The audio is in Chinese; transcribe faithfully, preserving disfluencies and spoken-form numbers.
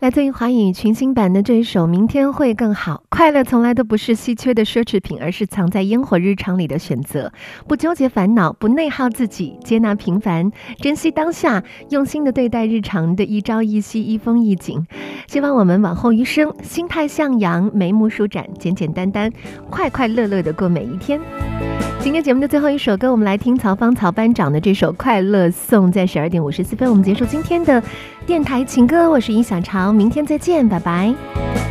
来自于华语群星版的这一首《明天会更好》。快乐从来都不是稀缺的奢侈品，而是藏在烟火日常里的选择。不纠结烦恼，不内耗自己，接纳平凡，珍惜当下，用心的对待日常的一朝一夕、一风一景。希望我们往后余生，心态向阳，眉目舒展，简简单单，快快乐乐的过每一天。今天节目的最后一首歌，我们来听曹芳曹班长的这首《快乐颂》。在十二点五十四分，我们结束今天的电台情歌。我是尹小潮，明天再见，拜拜。